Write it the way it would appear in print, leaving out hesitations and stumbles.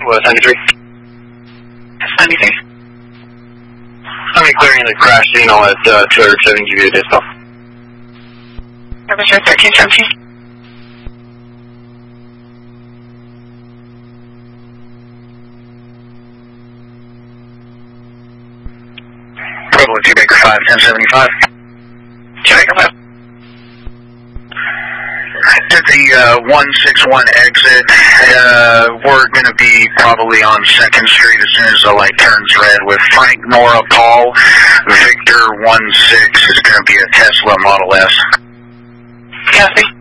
With 93. 93. I'm clearing the crash signal at 207, give you a dispo. Temperature 1317. Equivalent 2 Baker 5, 1075. 2 Baker 5. To the 161 exit, we're going to be probably on 2nd Street as soon as the light turns red with Frank Nora Paul. Victor 16 is going to be a Tesla Model S. Copy.